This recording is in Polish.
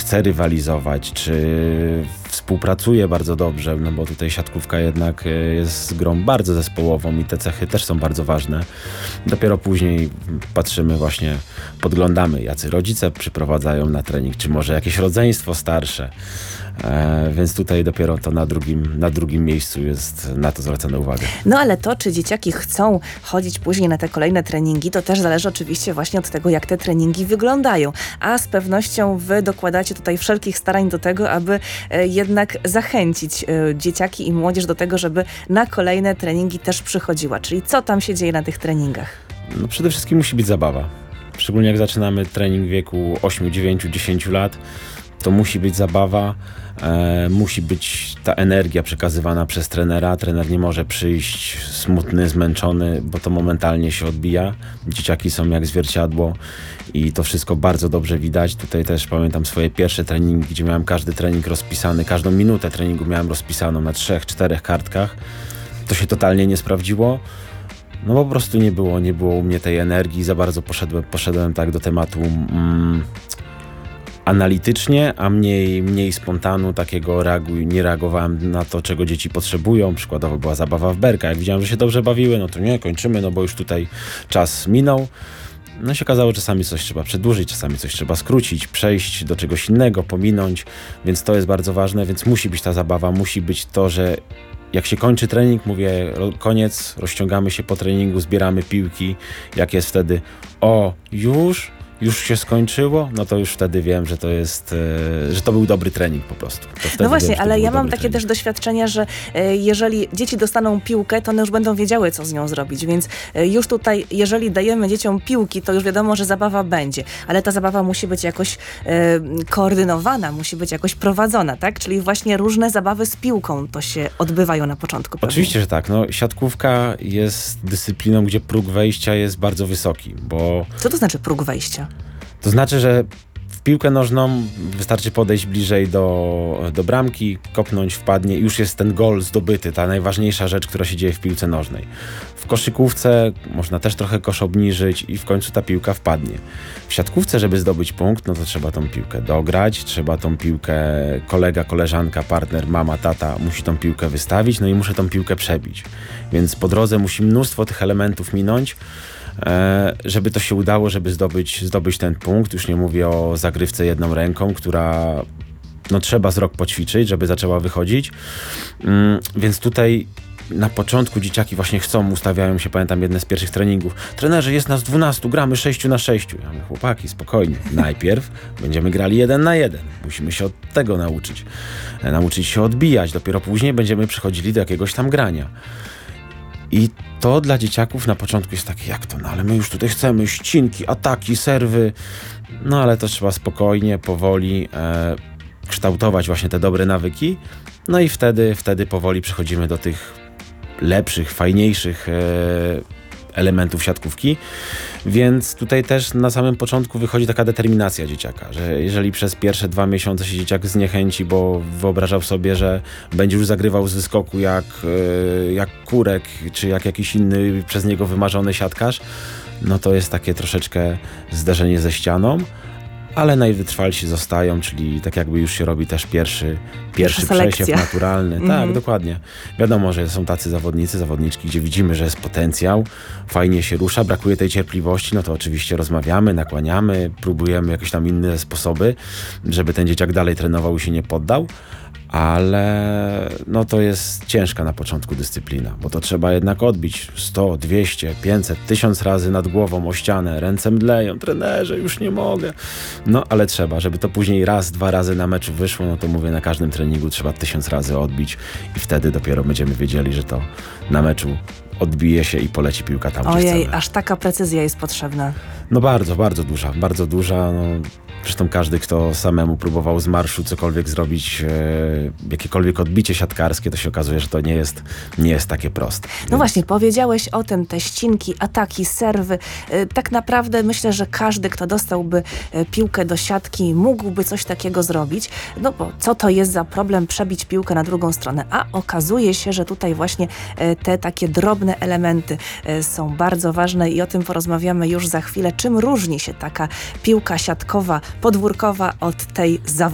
chce rywalizować, czy współpracuje bardzo dobrze, no bo tutaj siatkówka jednak jest grą bardzo zespołową i te cechy też są bardzo ważne. Dopiero później patrzymy właśnie, podglądamy, jacy rodzice przyprowadzają na trening, czy może jakieś rodzeństwo starsze. Więc tutaj dopiero to na drugim miejscu jest na to zwracana uwaga. No ale to, czy dzieciaki chcą chodzić później na te kolejne treningi, to też zależy oczywiście właśnie od tego, jak te treningi wyglądają. A z pewnością wy dokładacie tutaj wszelkich starań do tego, aby jednak zachęcić dzieciaki i młodzież do tego, żeby na kolejne treningi też przychodziła. Czyli co tam się dzieje na tych treningach? No przede wszystkim musi być zabawa. Szczególnie jak zaczynamy trening w wieku 8, 9, 10 lat, to musi być zabawa, musi być ta energia przekazywana przez trenera. Trener nie może przyjść smutny, zmęczony, bo to momentalnie się odbija. Dzieciaki są jak zwierciadło i to wszystko bardzo dobrze widać. Tutaj też pamiętam swoje pierwsze treningi, gdzie miałem każdy trening rozpisany, każdą minutę treningu miałem rozpisaną na 3-4 kartkach. To się totalnie nie sprawdziło. No po prostu nie było u mnie tej energii, za bardzo poszedłem tak do tematu analitycznie, a mniej spontanu, takiego nie reagowałem na to, czego dzieci potrzebują. Przykładowo była zabawa w berka. Jak widziałem, że się dobrze bawiły, no to nie, kończymy, no bo już tutaj czas minął. No się okazało, że czasami coś trzeba przedłużyć, czasami coś trzeba skrócić, przejść do czegoś innego, pominąć, więc to jest bardzo ważne, więc musi być ta zabawa, musi być to, że jak się kończy trening, mówię koniec, rozciągamy się po treningu, zbieramy piłki, jak jest wtedy już się skończyło, no to już wtedy wiem, że to jest, że to był dobry trening po prostu. No właśnie, ale ja mam takie też doświadczenia, że jeżeli dzieci dostaną piłkę, to one już będą wiedziały, co z nią zrobić, więc już tutaj, jeżeli dajemy dzieciom piłki, to już wiadomo, że zabawa będzie, ale ta zabawa musi być jakoś koordynowana, musi być jakoś prowadzona, tak? Czyli właśnie różne zabawy z piłką to się odbywają na początku. Oczywiście, że tak. No, siatkówka jest dyscypliną, gdzie próg wejścia jest bardzo wysoki, bo... Co to znaczy próg wejścia? To znaczy, że w piłkę nożną wystarczy podejść bliżej do bramki, kopnąć, wpadnie i już jest ten gol zdobyty, ta najważniejsza rzecz, która się dzieje w piłce nożnej. W koszykówce można też trochę kosz obniżyć i w końcu ta piłka wpadnie. W siatkówce, żeby zdobyć punkt, no to trzeba tą piłkę dograć, trzeba tą piłkę, kolega, koleżanka, partner, mama, tata musi tą piłkę wystawić, no i muszę tą piłkę przebić. Więc po drodze musi mnóstwo tych elementów minąć, żeby to się udało, żeby zdobyć ten punkt. Już nie mówię o zagrywce jedną ręką, która no trzeba z rok poćwiczyć, żeby zaczęła wychodzić. Więc tutaj na początku dzieciaki właśnie ustawiają się, pamiętam jedne z pierwszych treningów. Trenerze, jest nas 12, gramy 6 na 6. Ja mówię, chłopaki, spokojnie. Najpierw będziemy grali 1 na 1. Musimy się od tego nauczyć. Nauczyć się odbijać. Dopiero później będziemy przechodzili do jakiegoś tam grania. I to dla dzieciaków na początku jest takie, jak to? No ale my już tutaj chcemy ścinki, ataki, serwy. No ale to trzeba spokojnie, powoli kształtować właśnie te dobre nawyki. No i wtedy powoli przechodzimy do tych lepszych, fajniejszych elementów siatkówki. Więc tutaj też na samym początku wychodzi taka determinacja dzieciaka, że jeżeli przez pierwsze 2 miesiące się dzieciak zniechęci, bo wyobrażał sobie, że będzie już zagrywał z wyskoku jak Kurek, czy jak jakiś inny przez niego wymarzony siatkarz, no to jest takie troszeczkę zderzenie ze ścianą, ale najwytrwalsi zostają, czyli tak jakby już się robi też pierwszy przesiew naturalny. Tak, dokładnie. Wiadomo, że są tacy zawodniczki, gdzie widzimy, że jest potencjał, fajnie się rusza, brakuje tej cierpliwości, no to oczywiście rozmawiamy, nakłaniamy, próbujemy jakieś tam inne sposoby, żeby ten dzieciak dalej trenował i się nie poddał. Ale no to jest ciężka na początku dyscyplina, bo to trzeba jednak odbić 100, 200, 500, 1000 razy nad głową o ścianę, ręce mdleją, trenerze, już nie mogę. No ale trzeba, żeby to później raz, 2 razy na meczu wyszło, no to mówię, na każdym treningu trzeba 1000 razy odbić i wtedy dopiero będziemy wiedzieli, że to na meczu odbije się i poleci piłka tam, gdzie chcemy. Ojej, aż taka precyzja jest potrzebna. No bardzo duża. No, zresztą każdy, kto samemu próbował z marszu cokolwiek zrobić, jakiekolwiek odbicie siatkarskie, to się okazuje, że to nie jest takie proste. No właśnie, powiedziałeś o tym, te ścinki, ataki, serwy. Tak naprawdę myślę, że każdy, kto dostałby piłkę do siatki, mógłby coś takiego zrobić. No bo co to jest za problem przebić piłkę na drugą stronę? A okazuje się, że tutaj właśnie te takie drobne elementy są bardzo ważne i o tym porozmawiamy już za chwilę. Czym różni się taka piłka siatkowa, podwórkowa od tej zawodowej?